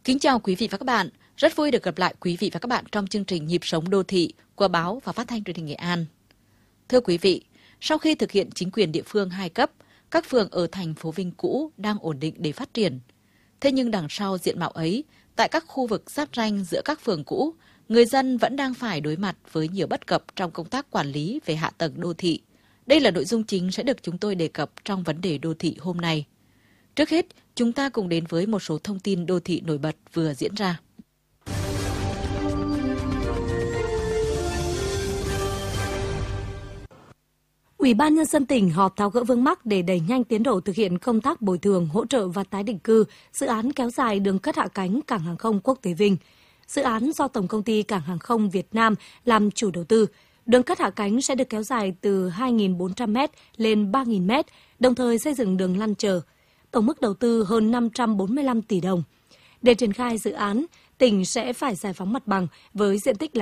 Kính chào quý vị và các bạn. Rất vui được gặp lại quý vị và các bạn trong chương trình Nhịp sống đô thị của báo và phát thanh truyền hình Nghệ An. Thưa quý vị, sau khi thực hiện chính quyền địa phương 2 cấp, các phường ở thành phố Vinh cũ đang ổn định để phát triển. Thế nhưng đằng sau diện mạo ấy, tại các khu vực giáp ranh giữa các phường cũ, người dân vẫn đang phải đối mặt với nhiều bất cập trong công tác quản lý về hạ tầng đô thị. Đây là nội dung chính sẽ được chúng tôi đề cập trong vấn đề đô thị hôm nay. Trước hết, chúng ta cùng đến với một số thông tin đô thị nổi bật vừa diễn ra. Ủy ban Nhân dân tỉnh họp tháo gỡ vướng mắc để đẩy nhanh tiến độ thực hiện công tác bồi thường, hỗ trợ và tái định cư dự án kéo dài đường cất hạ cánh Cảng hàng không quốc tế Vinh. Dự án do Tổng công ty Cảng hàng không Việt Nam làm chủ đầu tư. Đường cất hạ cánh sẽ được kéo dài từ 2.400m lên 3.000m, đồng thời xây dựng đường lăn chờ. Tổng mức đầu tư hơn 545 tỷ đồng. Để triển khai dự án, tỉnh sẽ phải giải phóng mặt bằng với diện tích là